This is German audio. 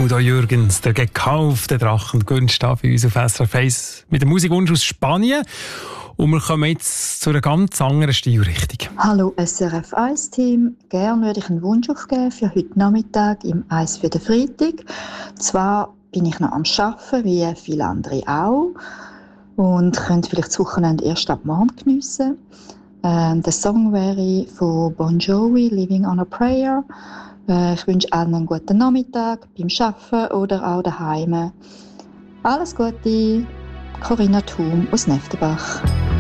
Udo Jürgens, der gekaufte Drachen, gewünscht bei uns auf SRF 1 mit dem Musikwunsch aus Spanien. Und wir kommen jetzt zu einer ganz anderen Stilrichtung. Hallo SRF 1-Team, gerne würde ich einen Wunsch aufgeben für heute Nachmittag im Eis für den Freitag. Zwar bin ich noch am Arbeiten, wie viele andere auch, und könnte vielleicht das Wochenende erst ab morgen geniessen. Der Song wäre von Bon Jovi, «Living on a Prayer». Ich wünsche allen einen guten Nachmittag beim Arbeiten oder auch daheim. Alles Gute, Corinna Thum aus Neftenbach.